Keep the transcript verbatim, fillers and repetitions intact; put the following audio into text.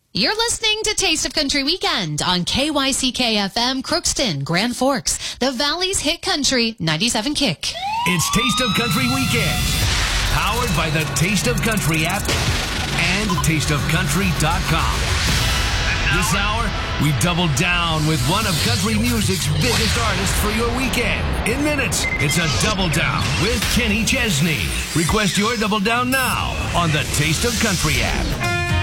You're listening to Taste of Country Weekend on K Y C K F M, Crookston, Grand Forks, the Valley's Hit Country, ninety-seven Kick. It's Taste of Country Weekend, powered by the Taste of Country app and taste of country dot com. This hour, we double down with one of country music's biggest artists for your weekend. In minutes, it's a Double Down with Kenny Chesney. Request your Double Down now on the Taste of Country app.